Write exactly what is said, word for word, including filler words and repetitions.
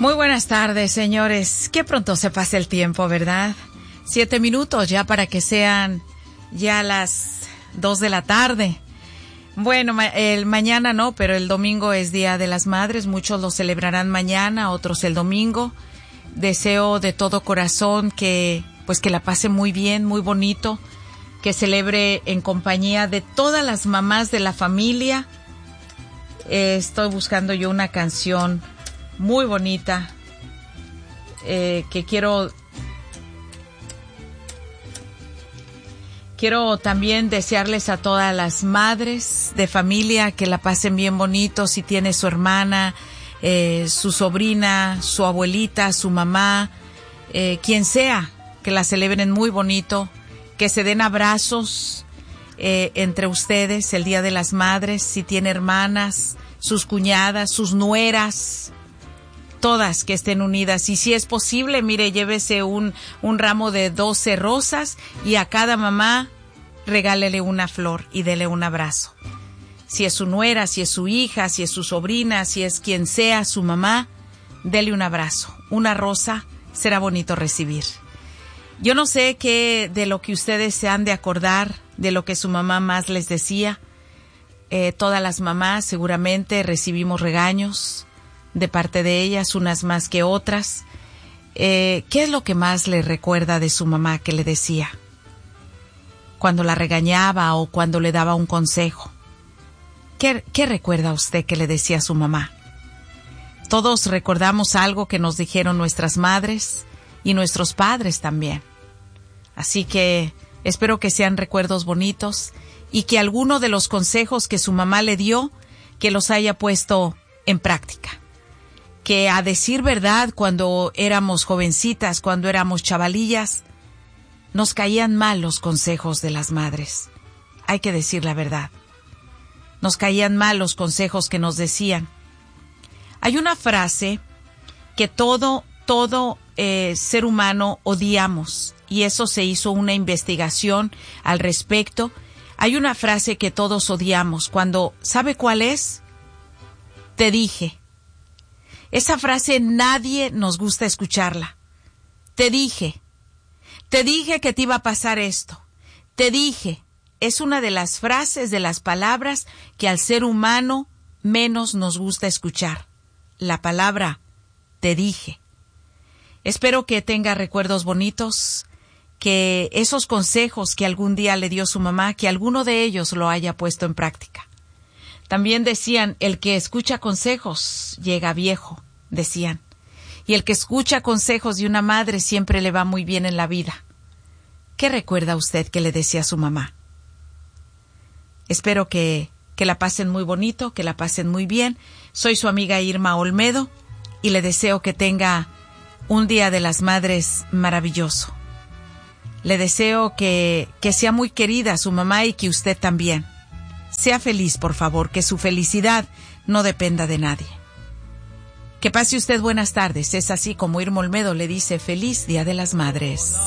Muy buenas tardes, señores. Qué pronto se pasa el tiempo, ¿verdad? Siete minutos ya para que sean ya las dos de la tarde. Bueno, el mañana no, pero el domingo es Día de las Madres. Muchos lo celebrarán mañana, otros el domingo. Deseo de todo corazón que, pues, que la pase muy bien, muy bonito, que celebre en compañía de todas las mamás de la familia. Eh, estoy buscando yo una canción muy bonita eh, que quiero quiero también desearles a todas las madres de familia que la pasen bien bonito. Si tiene su hermana, eh, su sobrina, su abuelita, su mamá, eh, quien sea, que la celebren muy bonito, que se den abrazos eh, entre ustedes el Día de las Madres. Si tiene hermanas, sus cuñadas, sus nueras, todas que estén unidas. Y si es posible, mire, llévese un, un ramo de doce rosas y a cada mamá regálele una flor y dele un abrazo. Si es su nuera, si es su hija, si es su sobrina, si es quien sea su mamá, dele un abrazo. Una rosa será bonito recibir. Yo no sé qué de lo que ustedes se han de acordar, de lo que su mamá más les decía. Eh, todas las mamás seguramente recibimos regaños de parte de ellas, unas más que otras. Eh, ¿Qué es lo que más le recuerda de su mamá que le decía? Cuando la regañaba o cuando le daba un consejo. ¿Qué, qué recuerda usted que le decía a su mamá? Todos recordamos algo que nos dijeron nuestras madres y nuestros padres también. Así que espero que sean recuerdos bonitos y que alguno de los consejos que su mamá le dio, que los haya puesto en práctica. Que a decir verdad, cuando éramos jovencitas, cuando éramos chavalillas, nos caían mal los consejos de las madres. Hay que decir la verdad. Nos caían mal los consejos que nos decían. Hay una frase que todo, todo eh, ser humano odiamos, y eso se hizo una investigación al respecto. Hay una frase que todos odiamos cuando, ¿sabe cuál es? Te dije. Esa frase nadie nos gusta escucharla. Te dije. Te dije que te iba a pasar esto. Te dije. Es una de las frases, de las palabras que al ser humano menos nos gusta escuchar. La palabra te dije. Espero que tenga recuerdos bonitos, que esos consejos que algún día le dio su mamá, que alguno de ellos lo haya puesto en práctica. También decían, el que escucha consejos llega viejo, decían. Y el que escucha consejos de una madre siempre le va muy bien en la vida. ¿Qué recuerda usted que le decía a su mamá? Espero que, que la pasen muy bonito, que la pasen muy bien. Soy su amiga Irma Olmedo y le deseo que tenga un Día de las Madres maravilloso. Le deseo que, que sea muy querida su mamá y que usted también. Sea feliz, por favor, que su felicidad no dependa de nadie. Que pase usted buenas tardes. Es así como Irma Olmedo le dice feliz Día de las Madres.